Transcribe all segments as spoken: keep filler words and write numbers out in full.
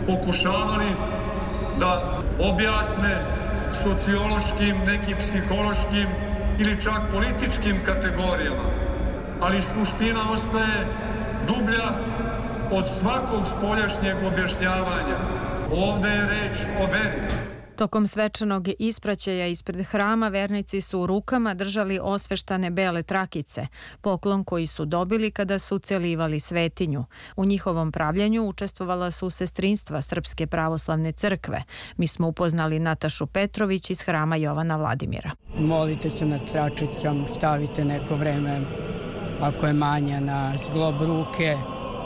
pokušavali da objasne sociološkim, nekim psihološkim ili čak političkim kategorijama, ali suština ostaje dublja od svakog spoljašnjeg objašnjavanja. Ovde je reč o veri. Tokom svečanog ispraćaja ispred hrama vernici su u rukama držali osveštane bele trakice, poklon koji su dobili kada su celivali svetinju. U njihovom pravljenju učestvovala su sestrinstva Srpske pravoslavne crkve. Mi smo upoznali Natašu Petrović iz hrama Jovana Vladimira. Molite se nad tračicom, stavite neko vreme, ako je manja, na zglob ruke,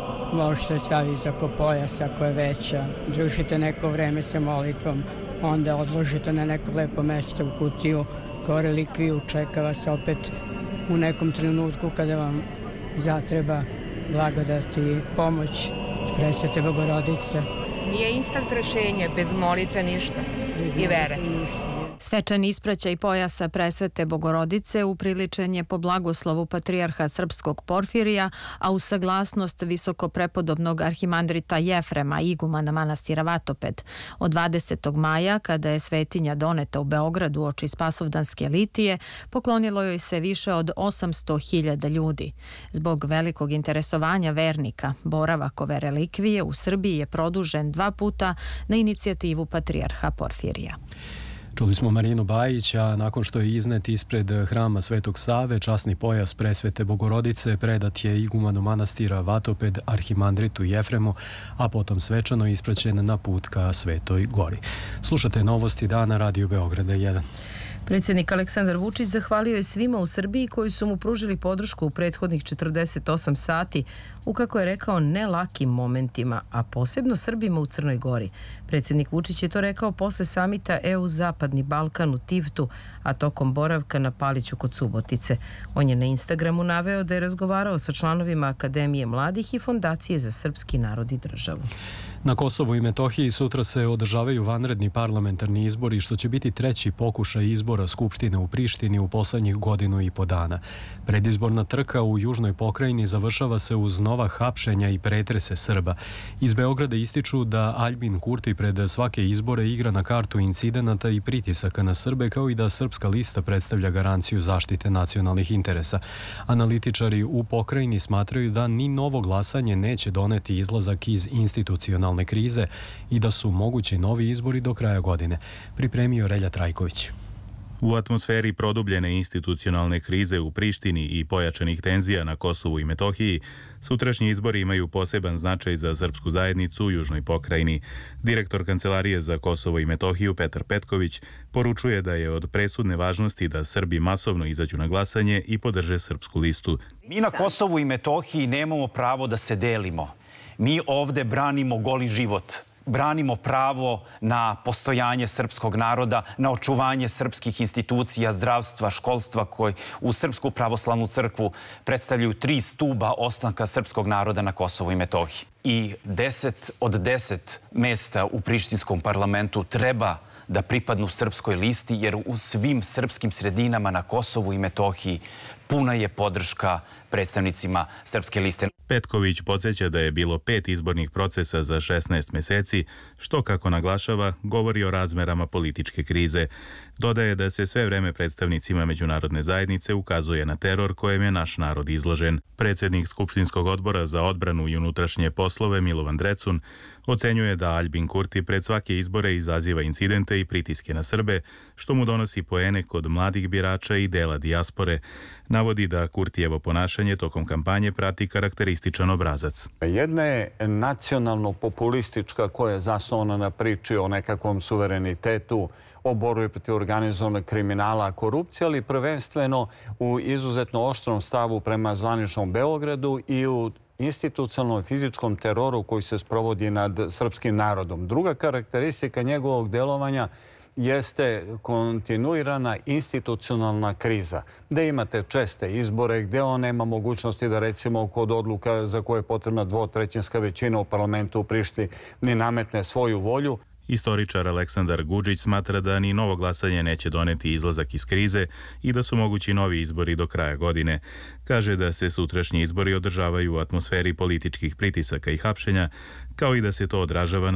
možete staviti oko pojasa ako je veća, družite neko vreme sa molitvom, onda odložite na neko lepo mesto u kutiju kao relikviju, čeka vas opet u nekom trenutku kada vam zatreba blagodat i pomoć Presvete Bogorodice. Nije instant rešenje, bez molitve ništa i vere. Svečani ispraćaj pojasa Presvete Bogorodice upriličen je po blagoslovu patrijarha srpskog Porfirija, a uz saglasnost visokoprepodobnog arhimandrita Jefrema, igumana manastira Vatoped. Od dvadesetog maja, kada je svetinja doneta u Beogradu oči Spasovdanske litije, poklonilo joj se više od osamsto hiljada ljudi. Zbog velikog interesovanja vernika, boravak ove relikvije u Srbiji je produžen dva puta na inicijativu patrijarha Porfirija. Čuli smo Marinu Bajić, a nakon što je iznet ispred hrama Svetog Save, časni pojas Presvete Bogorodice predat je igumanu manastira Vatoped arhimandritu Jefremu, a potom svečano ispraćen na put ka Svetoj Gori. Slušate novosti dana Radio Beograda jedan. Predsjednik Aleksandar Vučić zahvalio je svima u Srbiji koji su mu pružili podršku u prethodnih četrdeset osam sati u, kako je rekao, ne lakim momentima, a posebno Srbima u Crnoj Gori. Predsjednik Vučić je to rekao posle samita E U Zapadni Balkan u Tivtu, a tokom boravka na Paliću kod Subotice. On je na Instagramu naveo da je razgovarao sa članovima Akademije mladih i Fondacije za srpski narod i državu. Na Kosovu i Metohiji sutra se održavaju vanredni parlamentarni izbori, što će biti treći pokušaj izbora Skupštine u Prištini u poslednjih godinu i po dana. Predizborna trka u južnoj pokrajini završava se uz nova hapšenja i pretrese Srba. Iz Beograda ističu da Aljbin Kurti pred svake izbore igra na kartu incidenata i pritisaka na Srbe, kao i da Srpska lista predstavlja garanciju zaštite nacionalnih interesa. Analitičari u pokrajini smatraju da ni novo glasanje neće doneti izlazak iz institucionalne krize i da su mogući novi izbori do kraja godine. Pripremio Relja Trajković. U atmosferi produbljene institucionalne krize u Prištini i pojačanih tenzija na Kosovu i Metohiji, sutrašnji izbori imaju poseban značaj za srpsku zajednicu u južnoj pokrajini. Direktor Kancelarije za Kosovo i Metohiju Petar Petković poručuje da je od presudne važnosti da Srbi masovno izađu na glasanje i podrže srpsku listu. Mi na Kosovu i Metohiji nemamo pravo da se delimo. Mi ovde branimo goli život. Branimo pravo na postojanje srpskog naroda, na očuvanje srpskih institucija, zdravstva, školstva koji u Srpsku pravoslavnu crkvu predstavljaju tri stuba ostanka srpskog naroda na Kosovu i Metohiji. I deset od deset mesta u prištinskom parlamentu treba da pripadnu srpskoj listi, jer u svim srpskim sredinama na Kosovu i Metohiji puna je podrška predstavnicima srpske liste. Petković podsjeća da je bilo pet izbornih procesa za šesnaest meseci, što, kako naglašava, govori o razmerama političke krize. Dodaje da se sve vreme predstavnicima međunarodne zajednice ukazuje na teror kojem je naš narod izložen. Predsjednik Skupštinskog odbora za odbranu i unutrašnje poslove Milovan Drecun ocenjuje da Aljbin Kurti pred svake izbore izaziva incidente i pritiske na Srbe, što mu donosi poene kod mladih birača i dela dijaspore. Navodi da Kurtijevo ponašanje tokom kampanje prati karakterističan obrazac. Jedna je nacionalno-populistička koja je zasnovana na priči o nekakvom suverenitetu, o borbi protiv organizovanog kriminala, korupcije, ali prvenstveno u izuzetno oštrom stavu prema zvaničnom Beogradu i u institucionalnom fizičkom teroru koji se sprovodi nad srpskim narodom. Druga karakteristika njegovog delovanja jeste kontinuirana institucionalna kriza, gde imate česte izbore, gde on nema mogućnosti da, recimo, kod odluka za koje je potrebna dvotrećinska većina u parlamentu u Prištini ni nametne svoju volju. Istoričar Aleksandar Gudžić smatra da ni novo glasanje neće doneti izlazak iz krize i da su mogući novi izbori do kraja godine. Kaže da se sutrašnji izbori održavaju u atmosferi političkih pritisaka i hapšenja, kao i da se to odražava na